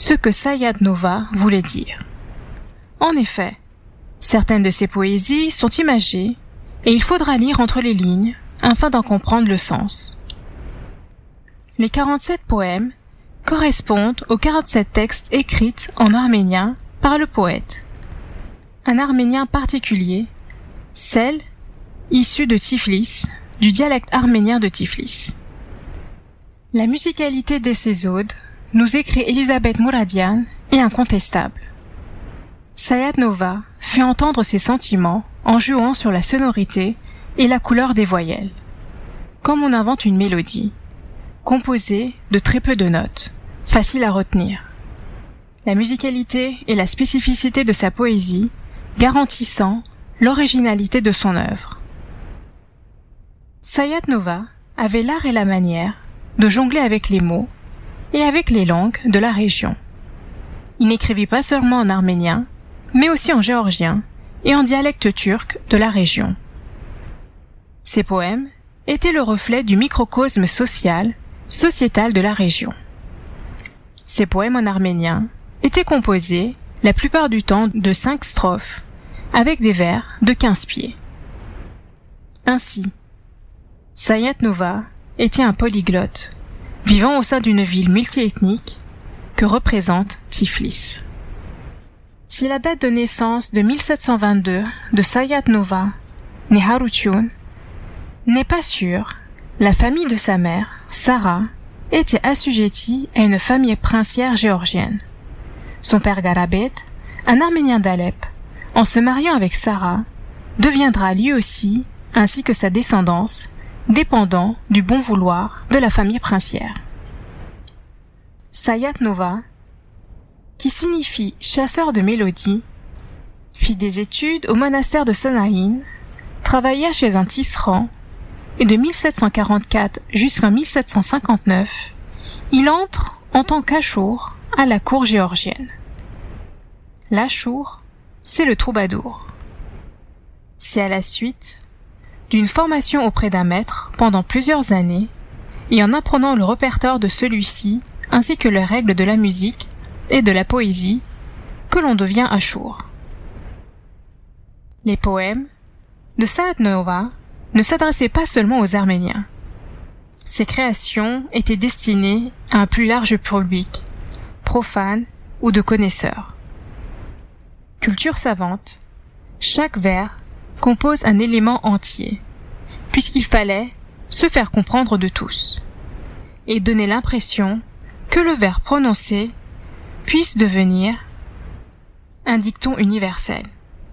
ce que Sayat Nova voulait dire. En effet, certaines de ses poésies sont imagées et il faudra lire entre les lignes afin d'en comprendre le sens. Les 47 poèmes correspondent aux 47 textes écrits en arménien par le poète. Un arménien particulier, celle issue de Tiflis, du dialecte arménien de Tiflis. La musicalité de ces odes, nous écrit Elisabeth Mouradian, est incontestable. Sayat Nova fait entendre ses sentiments en jouant sur la sonorité et la couleur des voyelles, comme on invente une mélodie, composée de très peu de notes, facile à retenir. La musicalité et la spécificité de sa poésie garantissant l'originalité de son œuvre. Sayat Nova avait l'art et la manière de jongler avec les mots et avec les langues de la région. Il n'écrivit pas seulement en arménien, mais aussi en géorgien et en dialecte turc de la région. Ses poèmes étaient le reflet du microcosme sociétal de la région. Ses poèmes en arménien étaient composés la plupart du temps de 5 strophes, avec des vers de 15 pieds. Ainsi, Sayat Nova était un polyglotte, vivant au sein d'une ville multiethnique que représente Tiflis. Si la date de naissance de 1722 de Sayat Nova, né Harutyun, n'est pas sûre, la famille de sa mère, Sarah, était assujettie à une famille princière géorgienne. Son père Garabet, un Arménien d'Alep, en se mariant avec Sarah, deviendra lui aussi, ainsi que sa descendance, dépendant du bon vouloir de la famille princière. Sayat Nova, qui signifie chasseur de mélodies, fit des études au monastère de Sanaïn, travailla chez un tisserand, et de 1744 jusqu'en 1759, il entre en tant qu'achour à la cour géorgienne. L'achour, c'est le troubadour. C'est à la suite d'une formation auprès d'un maître pendant plusieurs années et en apprenant le répertoire de celui-ci ainsi que les règles de la musique et de la poésie que l'on devient achour. Les poèmes de Sayat Nova ne s'adressaient pas seulement aux Arméniens. Ses créations étaient destinées à un plus large public, profane ou de connaisseurs. Culture savante, chaque vers compose un élément entier, puisqu'il fallait se faire comprendre de tous, et donner l'impression que le vers prononcé puisse devenir un dicton universel.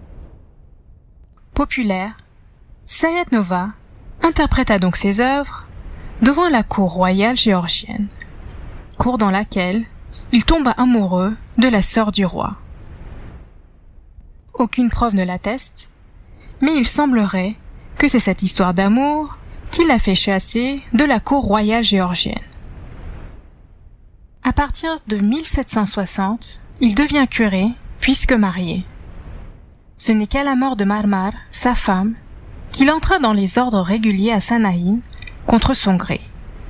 Populaire, Sayat Nova interpréta donc ses œuvres devant la cour royale géorgienne, cour dans laquelle il tomba amoureux de la sœur du roi. Aucune preuve ne l'atteste, mais il semblerait que c'est cette histoire d'amour qui l'a fait chasser de la cour royale géorgienne. À partir de 1760, il devient curé, puisque marié. Ce n'est qu'à la mort de Marmar, sa femme, qu'il entra dans les ordres réguliers à Sanaïn contre son gré.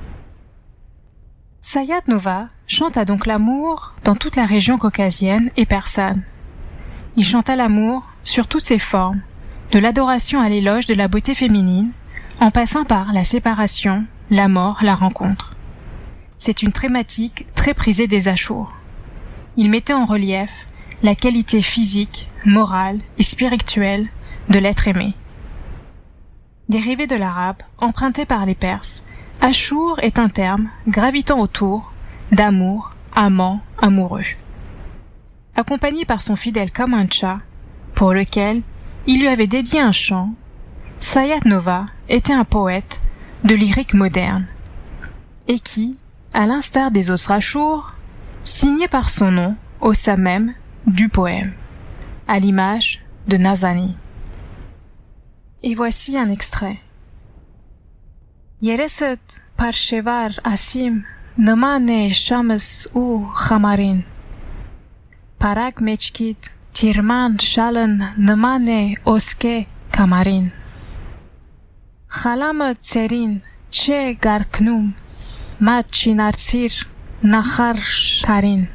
Sayat Nova chanta donc l'amour dans toute la région caucasienne et persane. Il chanta l'amour sur toutes ses formes, de l'adoration à l'éloge de la beauté féminine, en passant par la séparation, la mort, la rencontre. C'est une thématique très prisée des achours. Il mettait en relief la qualité physique, morale et spirituelle de l'être aimé. Dérivé de l'arabe, emprunté par les Perses, achour est un terme gravitant autour d'amour, amant, amoureux. Accompagné par son fidèle Kamancha, pour lequel il lui avait dédié un chant, Sayat Nova était un poète de lyrique moderne, et qui, à l'instar des autres achours, signait par son nom au sein même du poème, à l'image de Nazani. Et voici un extrait. Yereset parshevar asim nmane shams u khamarin. Parag mechkit tirman shalan nmane oske kamarin. Khalam tserin che garknum mat chinarsir nakhar tarin.